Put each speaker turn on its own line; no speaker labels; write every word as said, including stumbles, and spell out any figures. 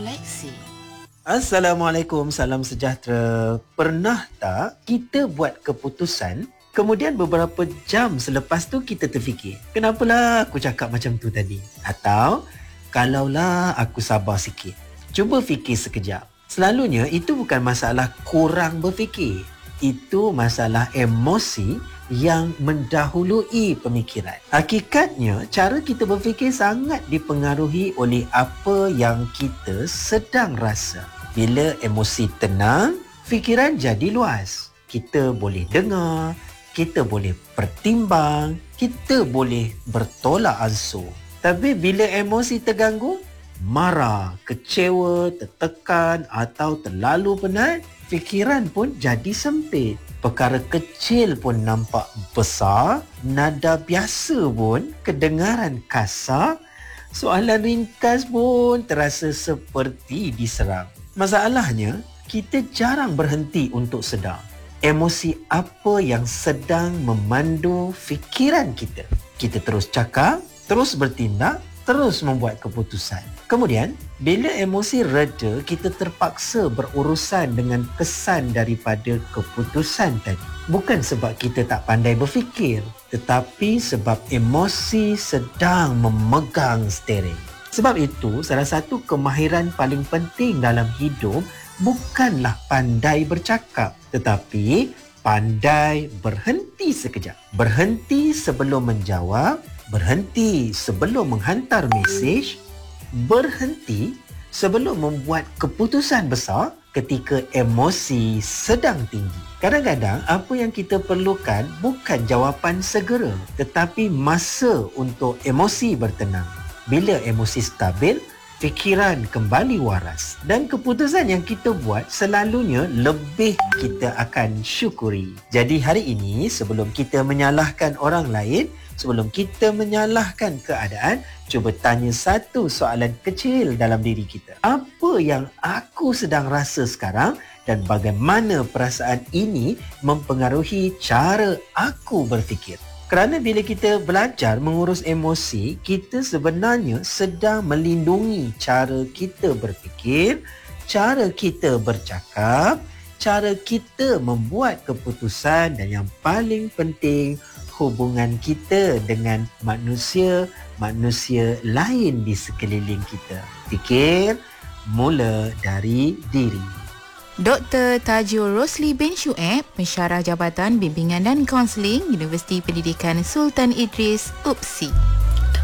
Refleksi.
Assalamualaikum, salam sejahtera. Pernah tak kita buat keputusan, kemudian beberapa jam selepas tu kita terfikir, kenapalah aku cakap macam tu tadi? Atau, kalaulah aku sabar sikit. Cuba fikir sekejap. Selalunya itu bukan masalah kurang berfikir. Itu masalah emosi yang mendahului pemikiran. Hakikatnya, cara kita berfikir sangat dipengaruhi oleh apa yang kita sedang rasa. Bila emosi tenang, fikiran jadi luas. Kita boleh dengar, kita boleh pertimbang, kita boleh bertolak ansur. Tapi bila emosi terganggu, marah, kecewa, tertekan atau terlalu penat, fikiran pun jadi sempit. Perkara kecil pun nampak besar, nada biasa pun kedengaran kasar, soalan ringkas pun terasa seperti diserang. Masalahnya, kita jarang berhenti untuk sedar emosi apa yang sedang memandu fikiran kita. Kita terus cakap, terus bertindak, terus membuat keputusan. Kemudian, bila emosi reda, kita terpaksa berurusan dengan kesan daripada keputusan tadi. Bukan sebab kita tak pandai berfikir, tetapi sebab emosi sedang memegang steering. Sebab itu, salah satu kemahiran paling penting dalam hidup bukanlah pandai bercakap, tetapi pandai berhenti sekejap. Berhenti sebelum menjawab, berhenti sebelum menghantar mesej, berhenti sebelum membuat keputusan besar ketika emosi sedang tinggi. Kadang-kadang apa yang kita perlukan bukan jawapan segera, tetapi masa untuk emosi bertenang. Bila emosi stabil, fikiran kembali waras dan keputusan yang kita buat selalunya lebih kita akan syukuri. Jadi hari ini sebelum kita menyalahkan orang lain, sebelum kita menyalahkan keadaan, cuba tanya satu soalan kecil dalam diri kita. Apa yang aku sedang rasa sekarang dan bagaimana perasaan ini mempengaruhi cara aku berfikir? Kerana bila kita belajar mengurus emosi, kita sebenarnya sedang melindungi cara kita berfikir, cara kita bercakap, cara kita membuat keputusan dan yang paling penting, hubungan kita dengan manusia-manusia lain di sekeliling kita. Fikir mula dari diri.
Doktor Tajul Rosli bin Syueb, Pensyarah Jabatan Bimbingan dan Kaunseling Universiti Pendidikan Sultan Idris, U P S I.